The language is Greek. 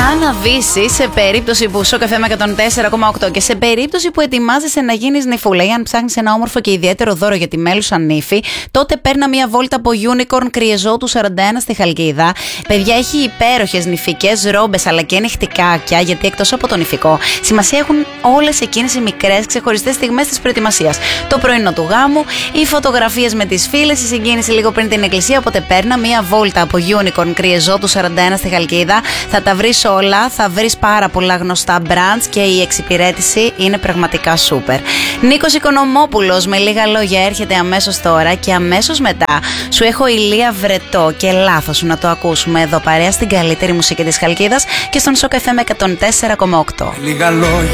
Άννα Βύση, σε περίπτωση που Σοκ FM 104,8 και σε περίπτωση που ετοιμάζεσαι να γίνεις νυφούλα ή αν ψάχνεις ένα όμορφο και ιδιαίτερο δώρο για τη μέλουσα νύφη, τότε παίρνα μια βόλτα από Unicorn Κρυεζό του 41 στη Χαλκίδα. Παιδιά, έχει υπέροχες νυφικές ρόμπες αλλά και νυχτικάκια, γιατί εκτός από το νυφικό, σημασία έχουν όλες εκείνες οι μικρές ξεχωριστές στιγμές της προετοιμασίας. Το πρωινό του γάμου, οι φωτογραφίες με τις φίλες, η συγκίνηση λίγο πριν την εκκλησία. Οπότε παίρνα μια βόλτα από Unicorn Κρυεζό του 41 στη Χαλκίδα. Θα τα βρεις όλα, θα βρεις πάρα πολλά γνωστά brands και η εξυπηρέτηση είναι πραγματικά super. Νίκος Οικονομόπουλος, με λίγα λόγια, έρχεται αμέσως τώρα και αμέσως μετά σου έχω Ηλία Βρετό και Λάθος σου, να το ακούσουμε εδώ παρέα στην καλύτερη μουσική της Χαλκίδας και στον Σοκ FM 104,8.